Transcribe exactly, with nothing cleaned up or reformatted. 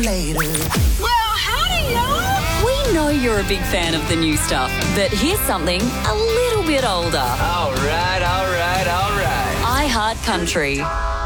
later. Well, howdy, y'all. We know you're a big fan of the new stuff, but here's something a little bit older. All right, all right, all right. iHeart Country.